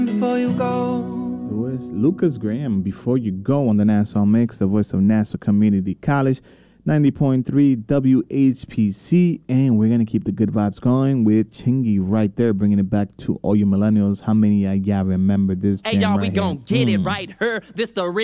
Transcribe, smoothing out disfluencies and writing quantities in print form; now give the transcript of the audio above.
Before you go. It was Lucas Graham, Before You Go, on the Nassau Mix, the voice of Nassau Community College, 90.3 WHPC, and we're going to keep the good vibes going with Chingy right there, bringing it back to all you millennials. How many of y'all remember this? Hey, y'all, right we gon' get it right here. This the